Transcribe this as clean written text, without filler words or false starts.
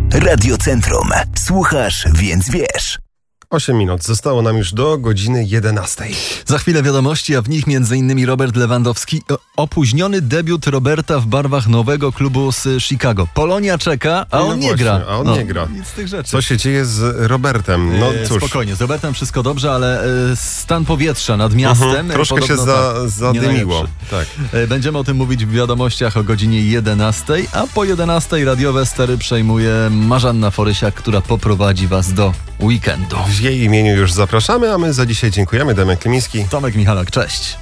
Radio Centrum. Słuchasz, więc wiesz. 8 minut. Zostało nam już do godziny 11. Za chwilę wiadomości, a w nich m.in. Robert Lewandowski. Opóźniony debiut Roberta w barwach nowego klubu z Chicago. Polonia czeka, a on nie gra. A on nie gra. Nic z tych rzeczy. Co się dzieje z Robertem? No cóż. Spokojnie, z Robertem wszystko dobrze, ale stan powietrza nad miastem troszkę się zadymiło. Tak. Będziemy o tym mówić w wiadomościach o godzinie 11, a po 11 radiowe stery przejmuje Marzanna Forysiak, która poprowadzi was do weekendu. W jej imieniu już zapraszamy, a my za dzisiaj dziękujemy. Damian Klimiński. Tomek Michalak, cześć.